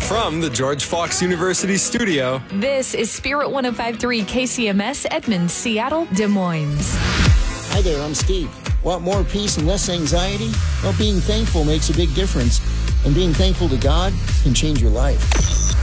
From the George Fox University studio, this is Spirit 105.3 KCMS, Edmonds, Seattle, Des Moines. Hi there, I'm Steve. Want more peace and less anxiety? Well, being thankful makes a big difference. And being thankful to God can change your life.